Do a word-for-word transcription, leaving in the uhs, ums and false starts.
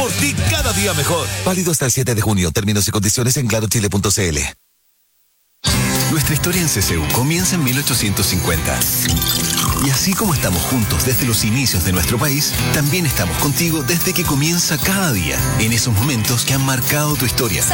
Por ti cada día mejor. Válido hasta el siete de junio. Términos y condiciones en claro chile punto c l. Nuestra historia en C C U comienza en mil ochocientos cincuenta. Y así como estamos juntos desde los inicios de nuestro país, también estamos contigo desde que comienza cada día, en esos momentos que han marcado tu historia.